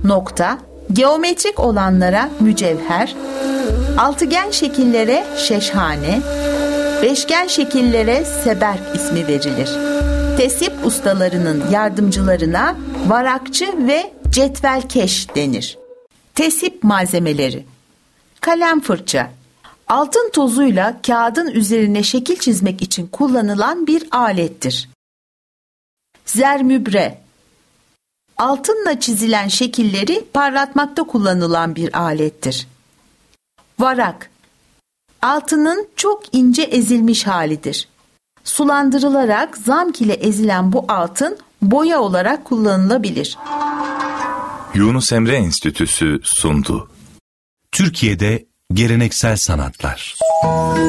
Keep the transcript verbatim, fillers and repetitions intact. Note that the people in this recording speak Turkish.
nokta, geometrik olanlara mücevher, altıgen şekillere şeşhane, beşgen şekillere seberk ismi verilir. Tesip ustalarının yardımcılarına varakçı ve cetvelkeş denir. Tesip malzemeleri: kalem fırça, altın tozuyla kağıdın üzerine şekil çizmek için kullanılan bir alettir. Zermübre, altınla çizilen şekilleri parlatmakta kullanılan bir alettir. Varak, altının çok ince ezilmiş halidir. Sulandırılarak zamk ile ezilen bu altın boya olarak kullanılabilir. Yunus Emre Enstitüsü sundu. Türkiye'de geleneksel sanatlar.